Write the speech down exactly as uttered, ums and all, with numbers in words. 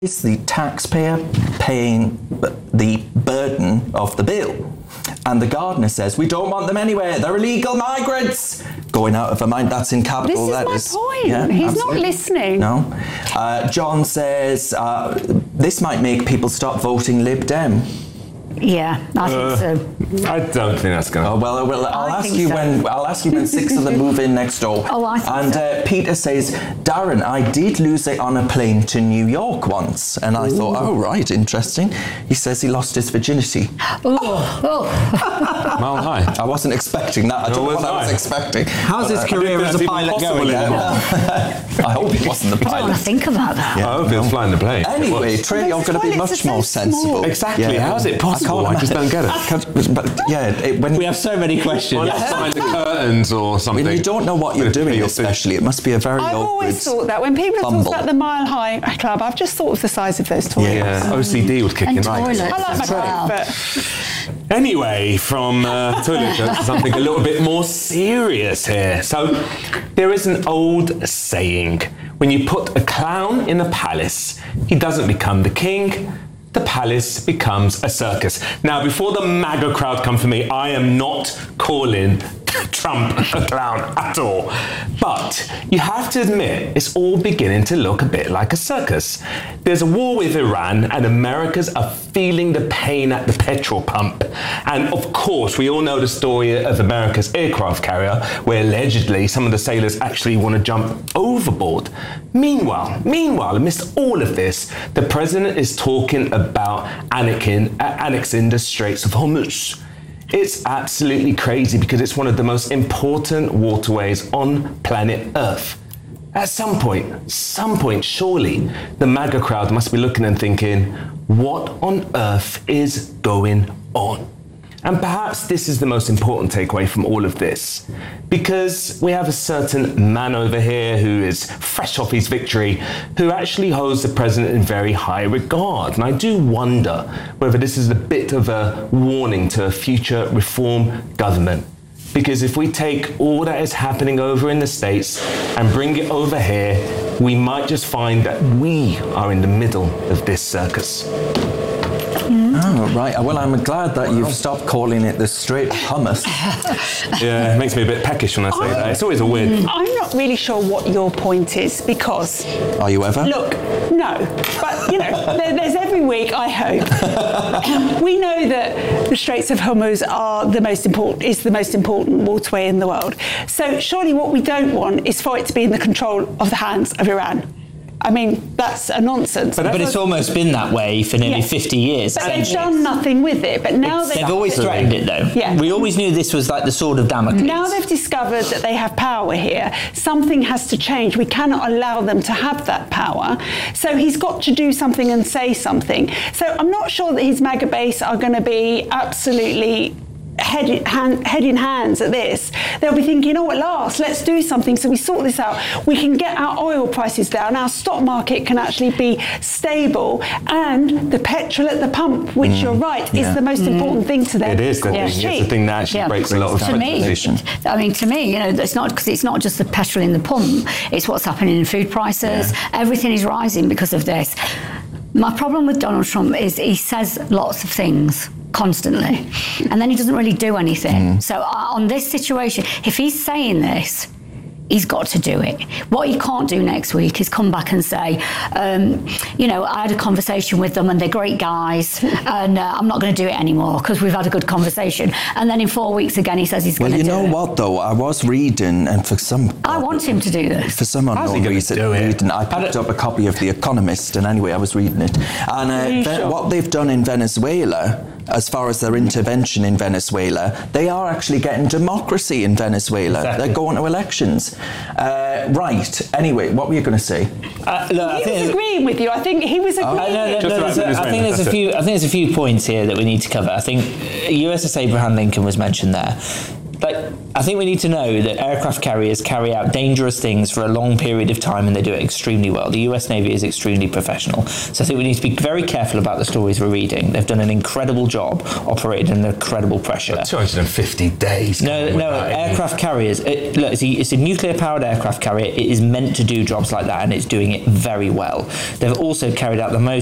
Is the taxpayer paying the burden of the bill? And the gardener says, we don't want them anywhere. They're illegal migrants. Going out of her mind. That's in capital this letters. This is my point. Yeah, He's absolutely. not listening. No. Uh, John says, uh, this might make people stop voting Lib Dem. Yeah, I think Uh, so. I don't think that's going to... Oh, well, I will, I'll I ask think you so. when I'll ask you when six of them move in next door. Oh, I think And so. uh, Peter says, Darren, I did lose it on a plane to New York once. And I Ooh. thought, oh, right, interesting. He says he lost his virginity. Oh, oh. Well, hi. I wasn't expecting that. I don't know what I was expecting. How's his uh, career as a pilot going? I hope he wasn't the I don't want pilot. to think about that. Yeah, I hope he was flying the plane. Anyway, Trey, you're going to be much more sensible. Exactly. How is it possible? I, I just don't get it. But, yeah, it, when We have so many questions. Well, behind the curtains or something. when you don't know what you're doing, especially, it must be a very I've awkward always thought that when people have fumble. talked about the Mile High Club, I've just thought of the size of those toilets. Yeah, O C D would kick And in. Right. toilets I like my as well. toilet, but Anyway, from uh, toilet jokes to something a little bit more serious here. So, there is an old saying: when you put a clown in a palace, he doesn't become the king. The palace becomes a circus. Now, before the MAGA crowd come for me, I am not calling Trump a clown at all. But you have to admit, it's all beginning to look a bit like a circus. There's a war with Iran, and Americans are feeling the pain at the petrol pump. And of course, we all know the story of America's aircraft carrier, where allegedly some of the sailors actually want to jump overboard. Meanwhile, meanwhile, amidst all of this, the president is talking about annexing, annexing the Straits of Hormuz. It's absolutely crazy because it's one of the most important waterways on planet Earth. At some point, some point, surely, the MAGA crowd must be looking and thinking, what on earth is going on? And perhaps this is the most important takeaway from all of this, because we have a certain man over here who is fresh off his victory, who actually holds the president in very high regard. And I do wonder whether this is a bit of a warning to a future reform government. Because if we take all that is happening over in the States and bring it over here, we might just find that we are in the middle of this circus. Oh, right. Well, I'm glad that you've stopped calling it the Strait of Hummus. Yeah, it makes me a bit peckish when I say that. It's always a weird... I'm not really sure what your point is because... Are you ever? Look, no. But, you know, there, there's every week, I hope. We know that the Straits of Hormuz are the most important, is the most important waterway in the world. So surely what we don't want is for it to be in the control of the hands of Iran. I mean, that's a nonsense. But, but it's almost been that way for nearly Yeah. fifty years. But they've done nothing with it. But now they've, They've always threatened it, though. Yeah. We always knew this was like the sword of Damocles. Now they've discovered that they have power here. Something has to change. We cannot allow them to have that power. So he's got to do something and say something. So I'm not sure that his MAGA base are going to be absolutely head in, hand, head in hands at this. They'll be thinking, oh, at last, let's do something so we sort this out. We can get our oil prices down. Our stock market can actually be stable. And the petrol at the pump, which mm. you're right, yeah. is the most mm. important thing to them. It is the thing. It's the thing that actually Yeah. breaks a lot of To me, speculation. I mean, to me, you know, it's not because it's not just the petrol in the pump. It's what's happening in food prices. Yeah. Everything is rising because of this. My problem with Donald Trump is he says lots of things constantly, and then he doesn't really do anything. Mm. So uh, on this situation, if he's saying this, he's got to do it. What he can't do next week is come back and say, um, you know, I had a conversation with them and they're great guys and uh, I'm not going to do it anymore because we've had a good conversation. And then in four weeks again, he says he's well, going to do it. Well, you know what, though? I was reading, and for some... I want him to do this. For some unknown reason, reading, I picked up a copy of The Economist, and anyway, I was reading it. And uh, ve- sure? what they've done in Venezuela, as far as their intervention in Venezuela, they are actually getting democracy in Venezuela. Exactly. They're going to elections. Uh, right. Anyway, what were you going to say? Uh, look, I He think was agreeing with you. I think he was agreeing. Uh, no, no, Just no, about there's a- I Venezuela, think there's a that's few. I think there's a few points here that we need to cover. I think U S S Abraham Lincoln was mentioned there. like, I think we need to know that aircraft carriers carry out dangerous things for a long period of time, and they do it extremely well. The U S Navy is extremely professional. So I think we need to be very careful about the stories we're reading. They've done an incredible job, operated under incredible pressure. two hundred fifty days. No, no, aircraft carriers. It, look, it's a, it's a nuclear-powered aircraft carrier. It is meant to do jobs like that, and it's doing it very well. They've also carried out the most